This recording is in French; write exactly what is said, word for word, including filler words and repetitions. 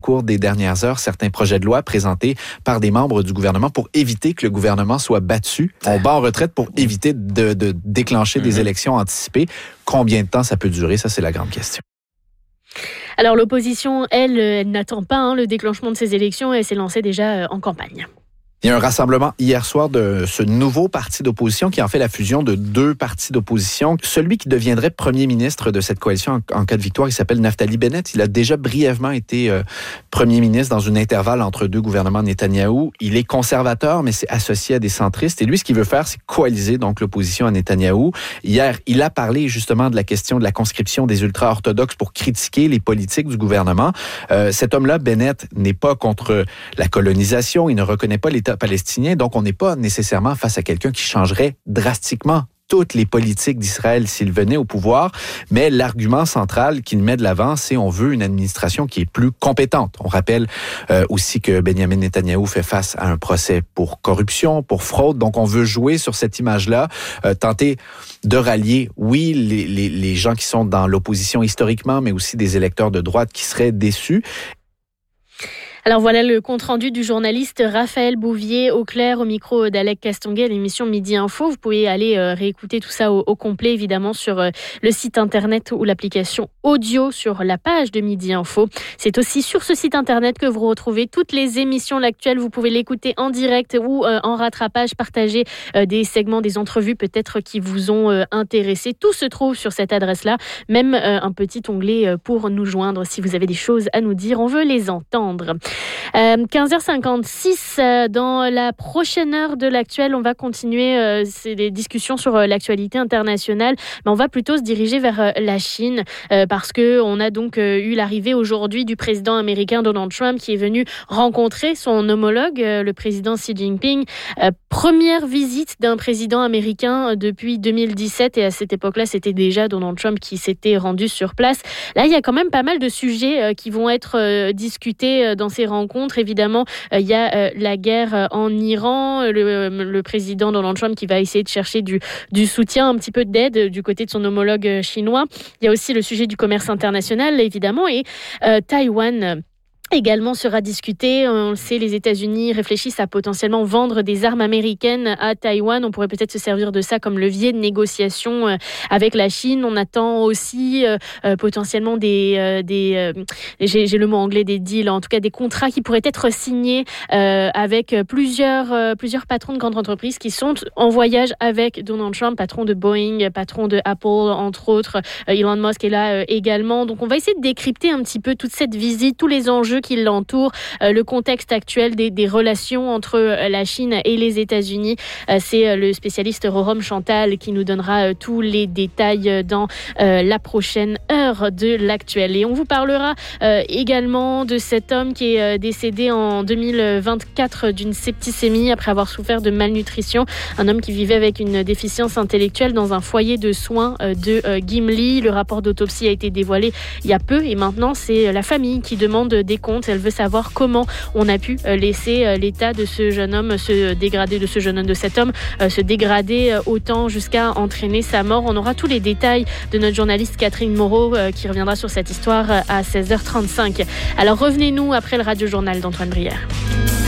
cours des dernières heures certains projets de loi présentés par des membres du gouvernement pour éviter que le gouvernement soit battu. On bat en retraite pour éviter de, de déclencher mm-hmm. des élections anticipées. Combien de temps ça peut durer? Ça, c'est la grande question. Alors l'opposition, elle, elle n'attend pas hein, le déclenchement de ces élections et elle s'est lancée déjà en campagne. Il y a un rassemblement hier soir de ce nouveau parti d'opposition qui en fait la fusion de deux partis d'opposition. Celui qui deviendrait premier ministre de cette coalition en, en cas de victoire, il s'appelle Naftali Bennett. Il a déjà brièvement été euh, premier ministre dans une intervalle entre deux gouvernements Netanyahou. Il est conservateur, mais c'est associé à des centristes. Et lui, ce qu'il veut faire, c'est coaliser donc l'opposition à Netanyahou. Hier, il a parlé justement de la question de la conscription des ultra-orthodoxes pour critiquer les politiques du gouvernement. Euh, cet homme-là, Bennett, n'est pas contre la colonisation. Il ne reconnaît pas l'État palestinien. Donc, on n'est pas nécessairement face à quelqu'un qui changerait drastiquement toutes les politiques d'Israël s'il venait au pouvoir. Mais l'argument central qu'il met de l'avant, c'est on veut une administration qui est plus compétente. On rappelle euh, aussi que Benjamin Netanyahou fait face à un procès pour corruption, pour fraude. Donc, on veut jouer sur cette image-là, euh, tenter de rallier, oui, les, les, les gens qui sont dans l'opposition historiquement, mais aussi des électeurs de droite qui seraient déçus. Alors voilà le compte-rendu du journaliste Raphaël Bouvier au clair au micro d'Alec Castonguay à l'émission Midi Info. Vous pouvez aller euh, réécouter tout ça au, au complet évidemment sur euh, le site internet ou l'application audio sur la page de Midi Info. C'est aussi sur ce site internet que vous retrouvez toutes les émissions L'Actuel. Vous pouvez l'écouter en direct ou euh, en rattrapage, partager euh, des segments, des entrevues peut-être qui vous ont euh, intéressé. Tout se trouve sur cette adresse-là, même euh, un petit onglet euh, pour nous joindre si vous avez des choses à nous dire. On veut les entendre. Euh, quinze heures cinquante-six, euh, dans la prochaine heure de l'Actuel, on va continuer euh, c'est des discussions sur euh, l'actualité internationale, mais on va plutôt se diriger vers euh, la Chine euh, parce qu'on a donc euh, eu l'arrivée aujourd'hui du président américain Donald Trump qui est venu rencontrer son homologue, euh, le président Xi Jinping. Euh, première visite d'un président américain depuis deux mille dix-sept et à cette époque-là, c'était déjà Donald Trump qui s'était rendu sur place. Là, il y a quand même pas mal de sujets euh, qui vont être euh, discutés euh, dans ces rencontres. Évidemment, il euh, y a euh, la guerre euh, en Iran, le, le président Donald Trump qui va essayer de chercher du, du soutien, un petit peu d'aide du côté de son homologue chinois. Il y a aussi le sujet du commerce international, évidemment, et euh, Taïwan également sera discuté. On le sait, les États-Unis réfléchissent à potentiellement vendre des armes américaines à Taïwan. On pourrait peut-être se servir de ça comme levier de négociation euh, avec la Chine. On attend aussi euh, euh, potentiellement des... Euh, des euh, j'ai, j'ai le mot anglais, des deals, en tout cas des contrats qui pourraient être signés euh, avec plusieurs, euh, plusieurs patrons de grandes entreprises qui sont en voyage avec Donald Trump, patron de Boeing, patron de Apple, entre autres. Euh, Elon Musk est là euh, également. Donc on va essayer de décrypter un petit peu toute cette visite, tous les enjeux qui l'entourent, euh, le contexte actuel des, des relations entre euh, la Chine et les États-Unis. Euh, c'est euh, le spécialiste Rorom Chantal qui nous donnera euh, tous les détails euh, dans euh, la prochaine heure de l'Actuel. Et on vous parlera euh, également de cet homme qui est euh, décédé en deux mille vingt-quatre d'une septicémie après avoir souffert de malnutrition. Un homme qui vivait avec une déficience intellectuelle dans un foyer de soins euh, de euh, Gimli. Le rapport d'autopsie a été dévoilé il y a peu et maintenant c'est la famille qui demande des comptes. Elle veut savoir comment on a pu laisser l'état de ce jeune homme se dégrader, de ce jeune homme, de cet homme se dégrader autant jusqu'à entraîner sa mort. On aura tous les détails de notre journaliste Catherine Moreau qui reviendra sur cette histoire à seize heures trente-cinq. Alors revenez-nous après le radio-journal d'Antoine Brière.